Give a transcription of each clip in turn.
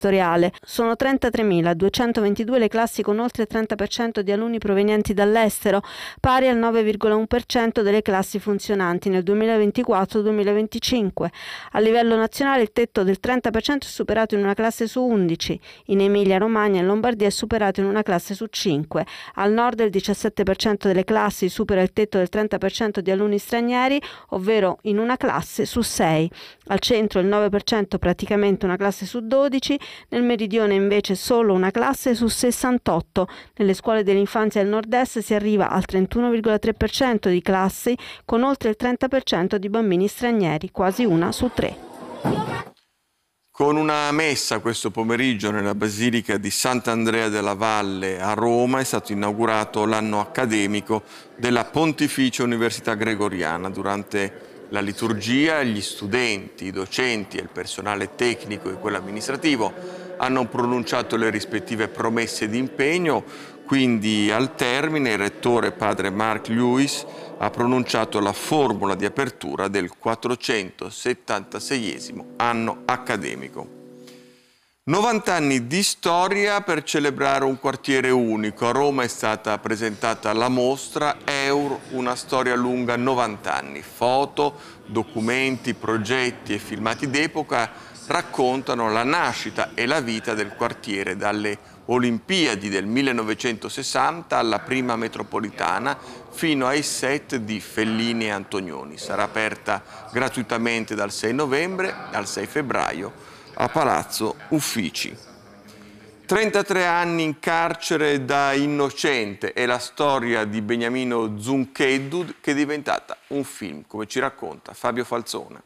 settoriale. Sono 33.222 le classi con oltre il 30% di alunni provenienti dall'estero, pari al 9,1% delle classi funzionanti nel 2024-2025. A livello nazionale il tetto del 30% è superato in una classe su 11, in Emilia-Romagna e Lombardia è superato in una classe su 5. Al nord il 17% delle classi supera il tetto del 30% di alunni stranieri, ovvero in una classe su 6. Al centro il 9%, praticamente una classe su 12, nel meridione invece solo una classe su 68. Nelle scuole dell'infanzia del nord-est si arriva al 31,3% di classi con oltre il 30% di bambini stranieri, quasi una su 3. Con una messa questo pomeriggio nella Basilica di Sant'Andrea della Valle a Roma è stato inaugurato l'anno accademico della Pontificia Università Gregoriana. Durante la liturgia gli studenti, i docenti e il personale tecnico e quello amministrativo hanno pronunciato le rispettive promesse di impegno, quindi al termine il rettore padre Mark Lewis ha pronunciato la formula di apertura del 476esimo anno accademico. 90 anni di storia per celebrare un quartiere unico. A Roma è stata presentata la mostra EUR, una storia lunga 90 anni. Foto, documenti, progetti e filmati d'epoca raccontano la nascita e la vita del quartiere dalle Olimpiadi del 1960 alla prima metropolitana fino ai set di Fellini e Antonioni. Sarà aperta gratuitamente dal 6 novembre al 6 febbraio a Palazzo Uffici. 33 anni in carcere da innocente è la storia di Beniamino Zuncheddu che è diventata un film, come ci racconta Fabio Falzone.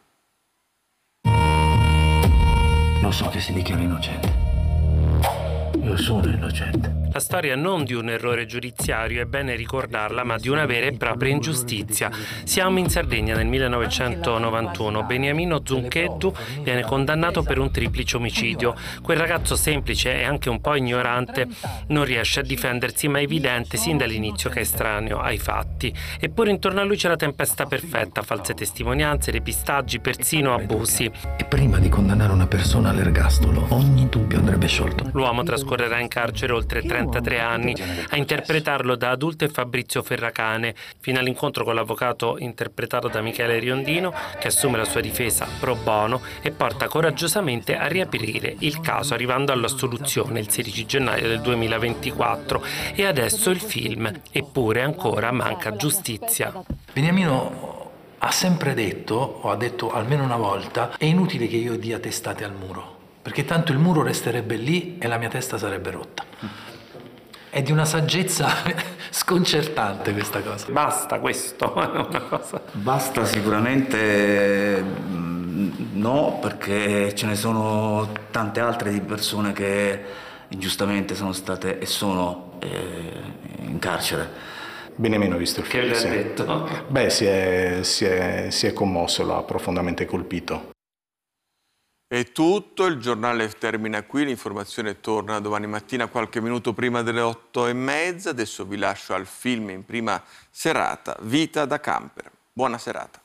Lo so che si dichiara innocente. Io sono innocente. La storia non di un errore giudiziario, è bene ricordarla, ma di una vera e propria ingiustizia. Siamo in Sardegna nel 1991. Beniamino Zuncheddu viene condannato per un triplice omicidio. Quel ragazzo semplice e anche un po' ignorante non riesce a difendersi, ma è evidente sin dall'inizio che è estraneo ai fatti. Eppure intorno a lui c'è la tempesta perfetta, false testimonianze, depistaggi, persino abusi. E prima di condannare una persona all'ergastolo, ogni dubbio andrebbe sciolto. L'uomo trascorrerà in carcere oltre 33 anni. A interpretarlo da adulto è Fabrizio Ferracane, fino all'incontro con l'avvocato interpretato da Michele Riondino, che assume la sua difesa pro bono e porta coraggiosamente a riaprire il caso, arrivando all'assoluzione il 16 gennaio del 2024. E adesso il film. Eppure ancora manca giustizia. Beniamino ha sempre detto, o ha detto almeno una volta, è inutile che io dia testate al muro, perché tanto il muro resterebbe lì e la mia testa sarebbe rotta. È di una saggezza sconcertante questa cosa. Basta questo, è una cosa. Basta sicuramente no, perché ce ne sono tante altre di persone che ingiustamente sono state e sono in carcere. Beniamino ha visto il film. Che le ha detto? Beh, si è commosso, l'ha profondamente colpito. È tutto, il giornale termina qui, l'informazione torna domani mattina qualche minuto prima delle 8:30. Adesso vi lascio al film in prima serata, Vita da camper. Buona serata.